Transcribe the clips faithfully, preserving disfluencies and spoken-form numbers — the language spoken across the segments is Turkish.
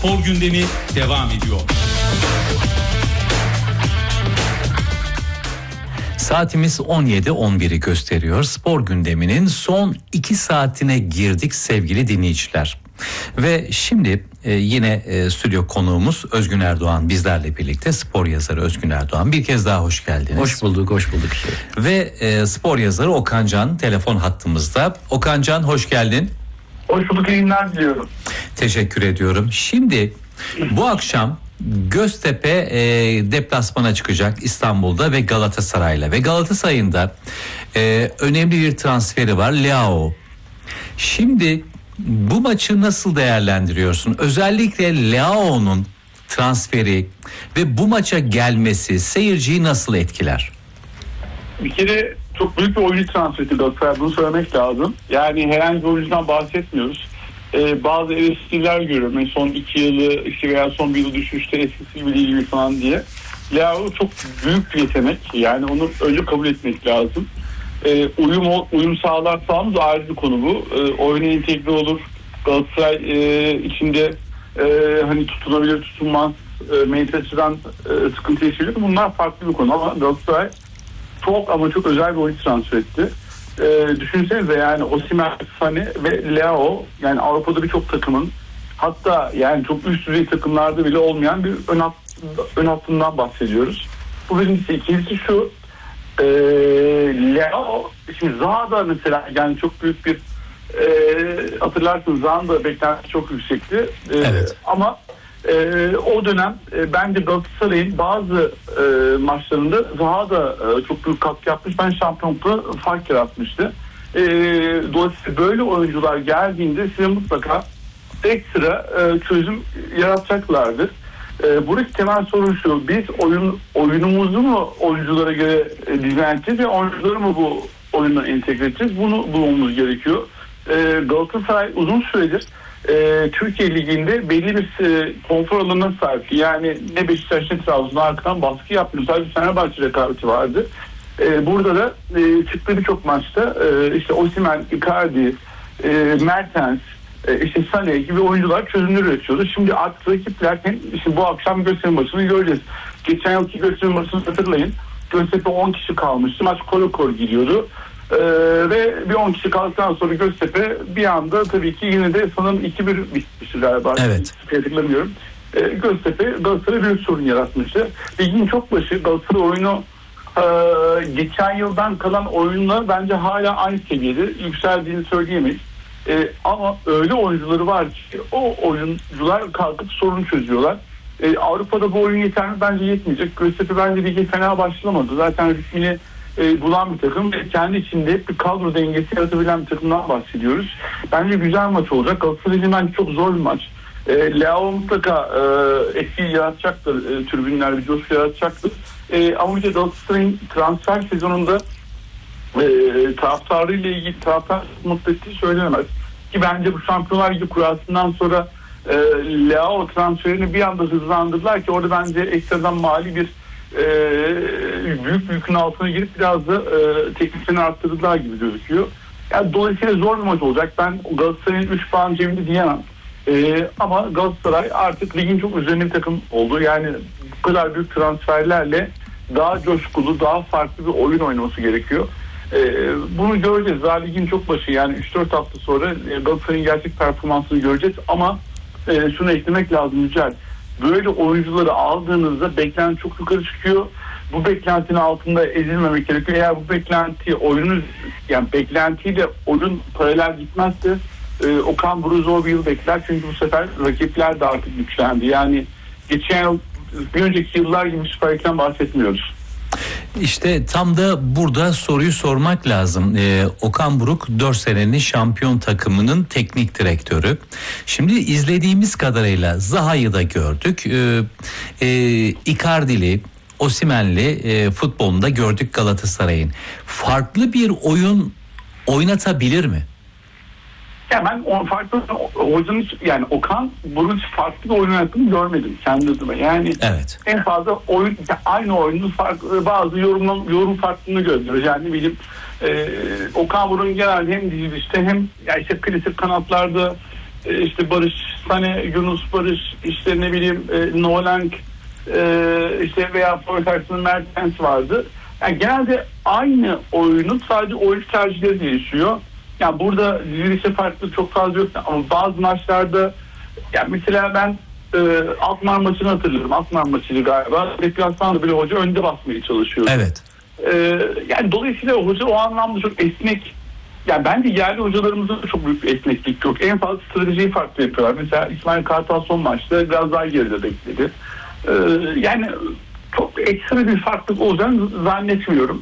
Spor gündemi devam ediyor. Saatimiz on yedi on biri gösteriyor. Spor gündeminin son iki saatine girdik sevgili dinleyiciler. Ve şimdi e, yine e, stüdyo konuğumuz Özgün Erdoğan bizlerle birlikte, spor yazarı Özgün Erdoğan. Bir kez daha hoş geldiniz. Hoş bulduk, hoş bulduk. Ve e, spor yazarı Okan Can telefon hattımızda. Okan Can, hoş geldin. Hoş bulduk, yayınlar diliyorum. Teşekkür ediyorum. Şimdi bu akşam Göztepe e, deplasmana çıkacak İstanbul'da ve Galatasaray'la. Ve Galatasaray'ın da e, önemli bir transferi var, Leao. Şimdi bu maçı nasıl değerlendiriyorsun? Özellikle Leao'nun transferi ve bu maça gelmesi seyirciyi nasıl etkiler? Bir kere çok büyük bir oyuncu transferi Galatasaray, bunu söylemek lazım. Yani herhangi bir oyuncudan bahsetmiyoruz. Ee, bazı eleştiriler görüyorum. Yani son iki yılı işte veya son bir yılı düşüşte eskisi gibi değil gibi falan diye. Leao çok büyük bir yetenek. Yani onu önce kabul etmek lazım. Ee, uyum uyum sağlar sağlamız ayrı bir konu bu. Ee, oyuna entegre olur. Galatasaray e, içinde e, hani tutunabilir, tutunmaz, e, mentaliteden e, sıkıntı yaşayabilir. Bunlar farklı bir konu ama Galatasaray çok ama çok özel bir oyuncu transfer etti. E, düşünsenize yani Osimhen, Sané ve Leao, yani Avrupa'da birçok takımın, hatta yani çok üst düzey takımlarda bile olmayan bir ön, hat, ön hattından bahsediyoruz. Bu birincisi. İkincisi şu, e, Leao, şimdi Zaha'da mesela yani çok büyük bir e, hatırlarsınız Zaha'nın da beklentisi çok yüksekti. E, evet. Ama e, o dönem e, bence Galatasaray'ın bazı e, maçlarında Zaha da e, çok büyük katkı yapmış. Ben şampiyonlukta fark yaratmıştı. E, dolayısıyla böyle oyuncular geldiğinde size mutlaka ekstra e, çözüm yaratacaklardır. E, buradaki temel sorun şu: biz oyun oyunumuzu mu oyunculara göre e, dizayn edeceğiz ve oyuncuları mı bu oyuna entegre edeceğiz? Bunu bulmamız gerekiyor. E, Galatasaray uzun süredir e, Türkiye Ligi'nde belli bir e, konfor alanına sahip. Yani ne Beşiktaş ne Trabzon arkadan baskı yapmıyor. Sadece Fenerbahçe rekabeti vardı. E, burada da e, çıktığı birçok maçta e, işte Osimhen, Icardi, e, Mertens, İşte Sané gibi oyuncular çözümler üretiyordu. Şimdi artık rakipler, işte bu akşam Göztepe maçını göreceğiz. Geçen yılki Göztepe maçını hatırlayın. Göztepe on kişi kalmıştı. Maç kol kol gidiyordu. Ee, ve bir on kişi kaldıktan sonra Göztepe bir anda tabii ki yine de sanırım iki bir bitmişti galiba. Evet. Hatırlamıyorum. Ee, Göztepe Galatasaray büyük sorun yaratmıştı. Ligin çok başı Galatasaray oyunu e, geçen yıldan kalan oyunla bence hala aynı seviyede yükseldiğini söyleyemeyiz. Ee, ama öyle oyuncuları var ki o oyuncular kalkıp sorun çözüyorlar. Ee, Avrupa'da bu oyun yeterli bence yetmeyecek. Göztepe bence lige fena başlamadı. Zaten ritmini e, bulan bir takım ve kendi içinde hep bir kadro dengesi yaratabilen bir takımdan bahsediyoruz. Bence güzel maç olacak. Galatasaray'ın bence çok zor bir maç. E, Leao mutlaka e, etki yaratacaktır. E, tribünler bir coşku yaratacaktır. E, ama bir de Galatasaray'ın transfer sezonunda E, taraftarıyla ilgili taraftar mutlu ettiği söylenemez. Ki bence bu Şampiyonlar Ligi kurasından sonra e, Leao transferini bir anda hızlandırdılar ki orada bence ekstradan mali bir e, büyük bir yükün altına girip biraz da e, teklifini arttırdılar gibi gözüküyor. Yani dolayısıyla zor bir maç olacak. Ben Galatasaray'ın üç puan cebinde diyemem. E, ama Galatasaray artık ligin çok üzerinde bir takım oldu. Yani bu kadar büyük transferlerle daha coşkulu, daha farklı bir oyun oynaması gerekiyor. Ee, bunu göreceğiz. Daha ligin çok başı, yani üç dört hafta sonra Galatasaray'ın gerçek performansını göreceğiz ama e, şunu eklemek lazım Yücel. Böyle oyuncuları aldığınızda beklenti çok yukarı çıkıyor. Bu beklentinin altında ezilmemek gerekiyor. Eğer bu beklenti oyunu, yani beklentiyle oyun paralel gitmezse e, Okan Buruk'u zor bir yıl bekler. Çünkü bu sefer rakipler de artık güçlendi. Yani geçen yıl, bir önceki yıllar gibi Süper Lig'den bahsetmiyoruz. İşte tam da burada soruyu sormak lazım. Ee, Okan Buruk dört senenin şampiyon takımının teknik direktörü. Şimdi izlediğimiz kadarıyla Zaha'yı da gördük. Ee, e, Icardi'li, Osimhen'li e, futbolunu da gördük Galatasaray'ın. Farklı bir oyun oynatabilir mi? Ya ben o farklı hocanın, yani Okan Buruk farklı bir oyun oynattığını görmedim kendi adıma. Yani evet. En fazla oyun, aynı oyunun farklı, bazı yorum yorum farklılığını görüyoruz. Yani bileyim e, Okan Buruk'un genelde hem dizilişte hem ya işte klasik kanatlarda e, işte Barış, Sane, Yunus Barış, işte ne bileyim e, Nolank, e, işte veya forvet arkasında Mertens vardı. Yani genelde aynı oyunun sadece oyuncu tercihleri değişiyor. Yani burada dizilişe farklı çok fazla yok ama bazı maçlarda yani mesela ben e, Alkmaar maçını hatırlıyorum. Alkmaar maçıydı galiba. Deplasmanda bile hoca önde basmaya çalışıyor. Evet. E, yani dolayısıyla hoca o anlamda çok esnek. Yani bence yerli hocalarımızda da çok büyük bir esneklik yok. En fazla stratejiyi farklı yapıyorlar. Mesela İsmail Kartal son maçta biraz daha geride bekledi. E, yani çok ekstra bir farklılık olacağını zannetmiyorum.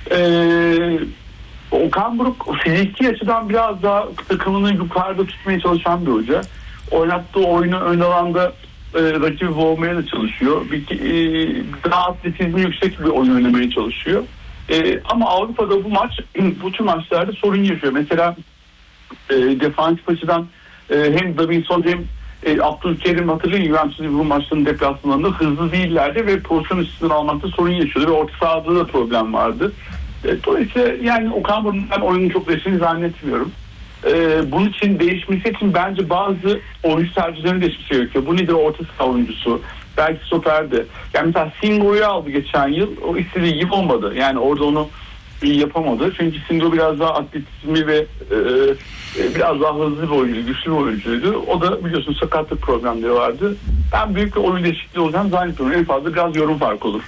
Eee Okan Buruk fiziki açıdan biraz daha takımını yukarıda tutmaya çalışan bir hoca. Oynattığı oyunu ön alanda e, rakibi boğmaya da çalışıyor. Bir, e, daha atletizmi yüksek bir oyun oynamaya çalışıyor. E, ama Avrupa'da bu maç, bu tür maçlarda sorun yaşıyor. Mesela e, defansif açıdan e, hem Davinson hem e, Abdülkerim hatırlayın Juventus'un bu maçların deplasmanlarında hızlı değillerdi ve pozisyon açısından almakta sorun yaşıyordu ve orta sahada da problem vardı. Dolayısıyla yani Okan Buruk'un ben oyunun çok değiştiğini zannetmiyorum. Ee, bunun için değişmesi için bence bazı oyuncu tercihlerinin değişmesi gerekiyor. Bu nedir? Orta saha oyuncusu. Belki stoperde. Yani mesela Singo'yu aldı geçen yıl. O istediği gibi olmadı. Yani orada onu iyi yapamadı. Çünkü Singo biraz daha atletizmi ve e, e, biraz daha hızlı bir oyuncu, güçlü bir oyuncuydu. O da biliyorsun sakatlık problemleri vardı. Ben büyük bir oyun değişikliği olacağını zannetmiyorum. En fazla biraz yorum farkı olur.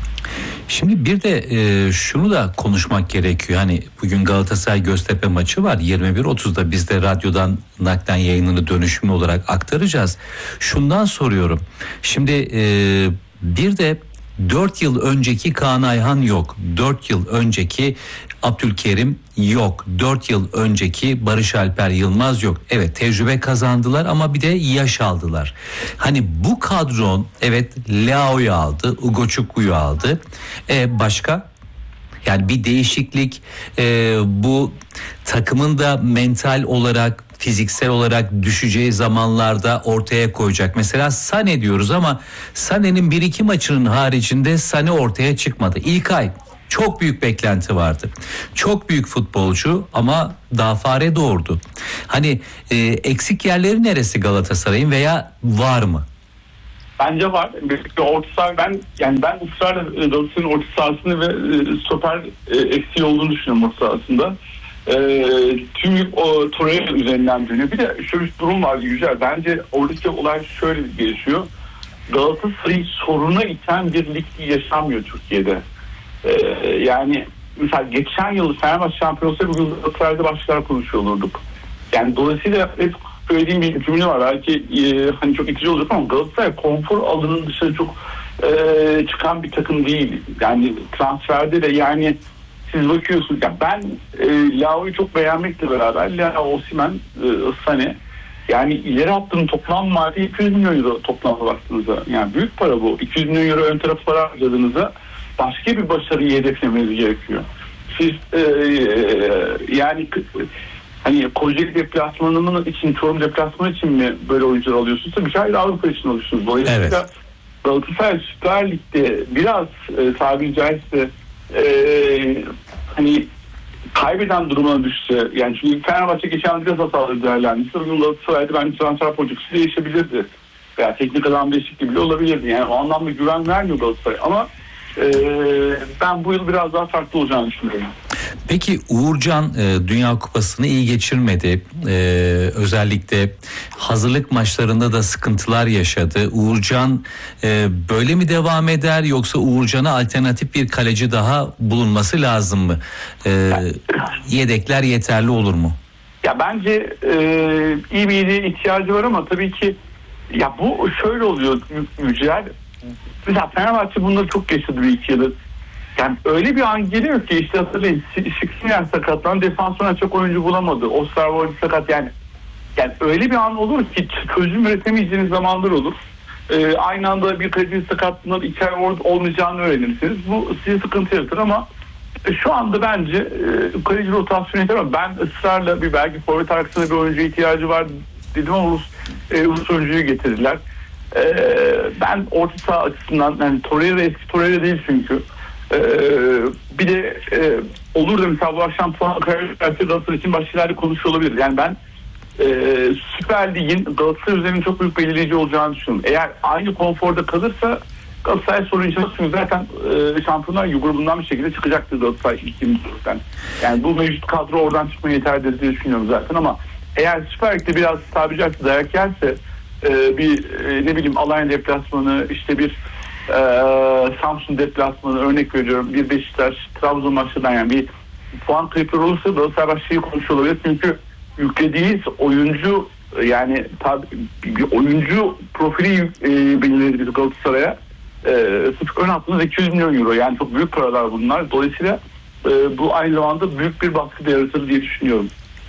Şimdi bir de e, şunu da konuşmak gerekiyor. Hani bugün Galatasaray Göztepe maçı var. yirmi bir otuzda biz de radyodan naklen yayınını dönüşümlü olarak aktaracağız. Şundan soruyorum. Şimdi e, bir de dört yıl önceki Kaan Ayhan yok. dört yıl önceki Abdülkerim yok. dört yıl önceki Barış Alper Yılmaz yok. Evet, tecrübe kazandılar ama bir de yaş aldılar. Hani bu kadron evet Leao'yu aldı, Ugo Çuklu'yu aldı. E, başka? Yani bir değişiklik e, bu takımın da mental olarak, fiziksel olarak düşeceği zamanlarda ortaya koyacak. Mesela Sane diyoruz ama Sane'nin bir iki maçının haricinde Sane ortaya çıkmadı. İlkay çok büyük beklenti vardı. Çok büyük futbolcu ama daha fare doğurdu. Hani e, eksik yerleri neresi Galatasaray'ın veya var mı? Bence var. Bir orta saha, ben yani ben ısrarla Galatasaray'ın orta sahasını ve e, stoper e, eksiği olduğunu düşünüyorum orta sahasında. E, tüm o Torreira üzerinden dönüyor. Bir de şöyle bir durum var Yücel. Bence oradaki olay şöyle gelişiyor. Galatasaray'ı soruna iten bir lig yaşanmıyor Türkiye'de. Ee, yani mesela geçen yıl Fenerbahçe şampiyonası bugün Galatasaray'da başlar konuşuyor olurduk. Yani dolayısıyla hep söylediğim bir cümle var. Belki e, hani çok itici olacak ama Galatasaray konfor alanının dışına çok e, çıkan bir takım değil. Yani transferde de yani siz bakıyorsunuz. Ya ben e, Leao'yu çok beğenmekle beraber Leao, Osimhen, e, Sané yani ileri attığın toplam mali iki yüz milyon euro toplamda baktığınızda. Yani büyük para bu. iki yüz milyon euro ön tarafı para harcadığınızda başka bir başarıyı hedeflemeniz gerekiyor. Siz e, e, yani hani Kocaeli deplasmanının için, Çorum deplasmanı için mi böyle oyuncular alıyorsunuz? Tabii ki hayır, Avrupa için alıyorsunuz. Dolayısıyla evet. Galatasaray Süper Lig'de biraz e, tabiri caizse e, hani kaybeden durumuna düşse, yani çünkü Fenerbahçe geçen biraz hataları değerlendirse bugün Galatasaray'da bence transfer politikası değişebilirdi. Veya teknik adam değişikliği bile olabilirdi. Yani o anlamda güven vermiyor Galatasaray ama Ee, ben bu yıl biraz daha farklı olacağını düşünüyorum. Peki Uğurcan e, Dünya Kupası'nı iyi geçirmedi. E, özellikle hazırlık maçlarında da sıkıntılar yaşadı. Uğurcan e, böyle mi devam eder yoksa Uğurcan'a alternatif bir kaleci daha bulunması lazım mı? E, yedekler yeterli olur mu? Ya bence e, iyi bir yedeğe ihtiyacı var ama tabii ki ya bu şöyle oluyor Yücel. Mesela Fenerbahçe bunları çok yaşadı bir iki yıldır. Yani öyle bir an geliyor ki işte hatırlayın Şiksinyer sakatlan defansına çok oyuncu bulamadı. Osterwolde sakat yani. Yani öyle bir an olur ki çözüm üretemeyeceğiniz zamanlar olur. Ee, aynı anda bir kaleci sakatlığından iki ay olmayacağını öğrenirsiniz. Bu size sıkıntı yaratır ama şu anda bence e, kaleci rotasyonu yeter ama ben ısrarla bir belki forvet arkasında bir oyuncuya ihtiyacı var dedim ama Rus, e, Rus oyuncuyu getirdiler. Ee, ben orta saha açısından yani Torreira eski Torreira değil çünkü ee, bir de e, olur da mesela bu akşam puan kaybederse Galatasaray için başka şeylerle konuşuyor olabilir. Yani ben e, Süper Lig'in Galatasaray üzerinde çok büyük belirleyici olacağını düşünüyorum. Eğer aynı konforda kalırsa Galatasaray sorun yaşamaz çünkü zaten e, Şampiyonlar Ligi grubundan bir şekilde çıkacaktır Galatasaray ikinci turdan. Yani bu mevcut kadro oradan çıkmaya yeterlidir diye düşünüyorum zaten ama eğer Süper Lig'de biraz tabiri caizse dayak yerse e, bir e, ne bileyim Alanya deplasmanı, işte bir e, Samsun deplasmanı örnek veriyorum, bir Beşiktaş, Trabzon maçlarından yani bir puan kayıpları olursa Galatasaray başlayı konuşuyor olabilir çünkü yüklediğiniz oyuncu yani tabi bir oyuncu profili e, belirledi biz Galatasaray'a. E, sırf ön hattınız iki yüz milyon euro yani çok büyük paralar bunlar. Dolayısıyla e, bu aynı zamanda büyük bir baskı da yaratır diye düşünüyorum.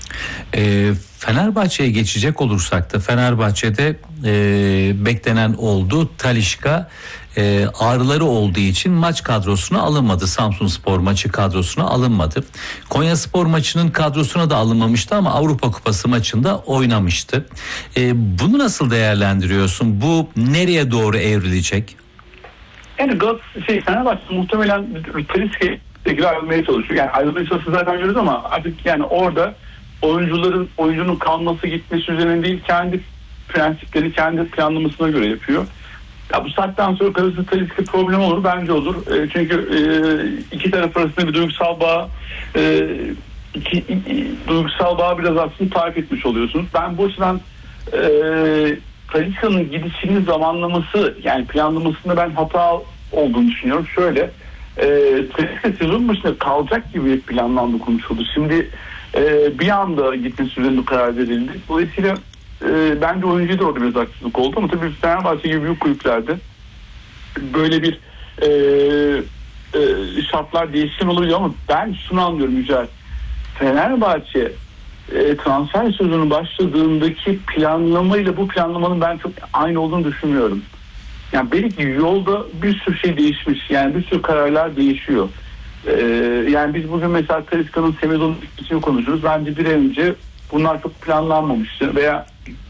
E, Fenerbahçe'ye geçecek olursak da Fenerbahçe'de e, beklenen oldu. Talisca e, ağrıları olduğu için maç kadrosuna alınmadı. Samsunspor maçı kadrosuna alınmadı. Konyaspor maçının kadrosuna da alınmamıştı ama Avrupa Kupası maçında oynamıştı. E, bunu nasıl değerlendiriyorsun? Bu nereye doğru evrilecek? Yani Galatasaray, şey, Fenerbahçe muhtemelen Talisca'ya ayrılmaya çalışıyor. Yani ayrılmaya çalışıyor zaten görüyoruz ama artık yani orada oyuncuların oyuncunun kalması gitmesi üzerine değil kendi prensipleri kendi planlamasına göre yapıyor. Ya bu saatten sonra karısı Talisca problem olur bence olur. E, çünkü e, iki taraf arasında bir duygusal bağ e, iki, iki, duygusal bağ biraz aslında tarif etmiş oluyorsunuz. Ben bu açıdan e, Talisca'nın gidişinin zamanlaması yani planlamasında ben hata olduğunu düşünüyorum. Şöyle e, Talisca sezon başında kalacak gibi planlandı konuşuldu. Şimdi e, bir anda gitmesi üzerinde karar verildi. Dolayısıyla e, bence oyuncuya da orada biraz haksızlık oldu ama tabii Fenerbahçe gibi büyük kulüplerde böyle bir e, e, şartlar değişken olabiliyor ama ben şunu anlıyorum Yücel. Fenerbahçe e, transfer sezonu başladığındaki planlamayla bu planlamanın ben çok aynı olduğunu düşünmüyorum. Yani belki yolda bir sürü şey değişmiş. Yani bir sürü kararlar değişiyor. Ee, yani biz bugün mesela Talisca'nın Semedo'nun için konuşuruz. Bence bir ay önce bunlar çok planlanmamıştı. Veya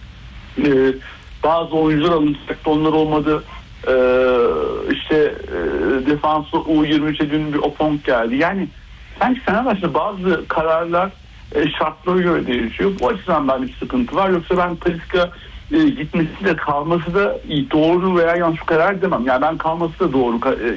e, bazı oyuncular alınacak da onlar olmadı. Ee, işte e, defansı U yirmi üçe dün bir Opong geldi. Yani sanki Fenerbahçe'de bazı kararlar e, şartlara göre değişiyor. Bu açıdan bende bir sıkıntı var. Yoksa ben Talisca e, gitmesi de kalması da doğru veya yanlış karar demem. Yani ben kalması da doğru